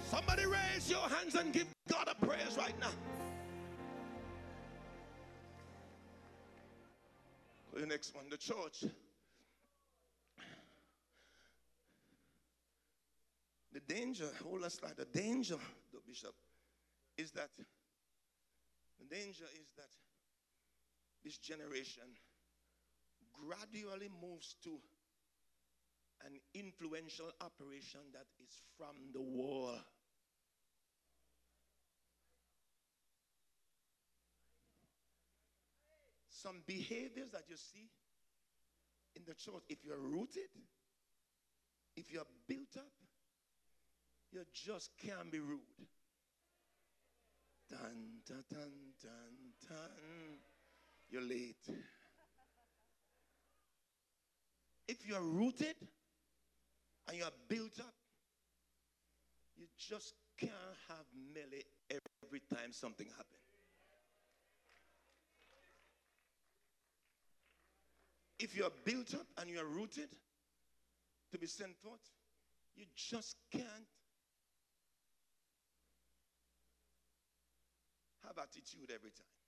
Somebody raise your hands and give God a praise right now. The next one, the church. The danger, hold us like the danger, the bishop, is that this generation gradually moves to an influential operation that is from the world. Some behaviors that you see in the church, if you're rooted, if you're built up, you just can't be rude. Dun, dun, dun, dun, dun. You're late. If you're rooted and you're built up, you just can't have melee every time something happens. If you're built up and you're rooted to be sent forth, you just can't have attitude every time.